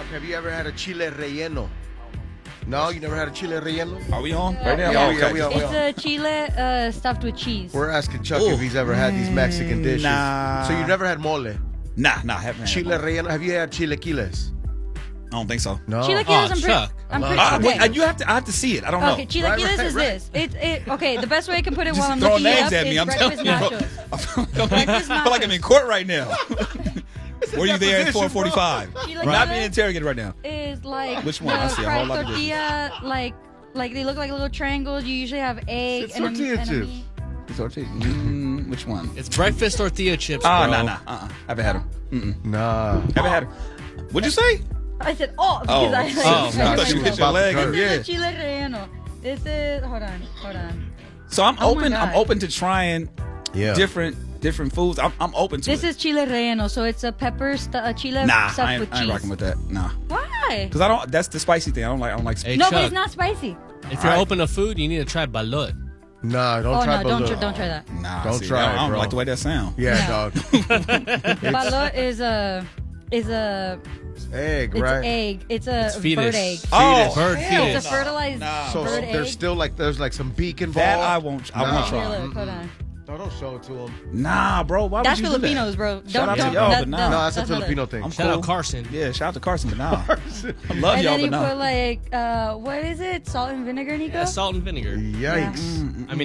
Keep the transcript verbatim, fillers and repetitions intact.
have you ever had a chile relleno? No, you never had a chile relleno? Are we on right now? Yeah, Oh, we- okay. yeah, we are. It's a chile uh, stuffed with cheese. We're asking Chuck Ooh. if he's ever had these Mexican dishes. Nah. So you never had mole? Nah, nah, I haven't. had Chile one. relleno? Have you had chilequiles? I don't think so. No. Chilaquiles, Oh, I'm pretty. Chuck. I'm I pretty. love Uh, okay. wait, uh, you have to. I have to see it. I don't Okay, know. chilaquiles Right, right, is right. this. It, it, okay, the best way I can put it while I'm Just throwing looking it names up at me. is I'm telling breakfast you. nachos. I feel, I Breakfast feel like I'm in court right now. Were you there at four forty-five? Chilaquiles Not being interrogated right now. is like Which one? the I see a whole fried lot of tortilla, like like they look like little triangles. You usually have egg It's and a, tortilla and a chips. meat. Mm, which one? It's breakfast tortilla chips, Ah, bro. nah, nah. Uh-uh. Haven't had them. Mm-mm. Nah. Haven't had them. What'd you say? I said, oh, Oh, because I like. oh, I I thought like you hit myself. your leg. This This Yeah. is a chile relleno. This is hold on, hold on. So I'm Oh my open. I'm God. open to trying Yeah. different different foods. I'm, I'm open to This it. is chile relleno, so it's a pepper stu- a chile Nah, stuffed I ain't, with I ain't cheese. rocking with that. Nah, Why? because I don't. That's the spicy thing. I don't like. I don't like. Hey, No, Chuck, but it's not spicy. if you're Alright. open to food, you need to try balut. Nah, don't Oh try no, don't balut. tr- don't try that. Nah, Don't see, try I it, don't, I don't bro. like the way that sound. Yeah, No. dog. Balut is a is a Egg, it's right? egg. It's a It's bird fetus. egg. Oh, Bird hell fetus. It's a fertilized Nah. So bird there's egg. still like there's like some beak involved. That I won't. I Nah. won't Here, try. look, hold on. No, don't show it to him. Nah, bro. Why That's would you Filipinos, do bro. Shout Don't out to don't. y'all, that- but nah. that- No, that's a not Filipino it. thing. I'm Shout cool. out Carson. that? Yeah, shout out to Carson, but nah. I love And y'all, then but you nah. put like uh, what is it? Salt and vinegar, Nico. Yeah, salt and vinegar. Yikes. Mm, mm, I mean,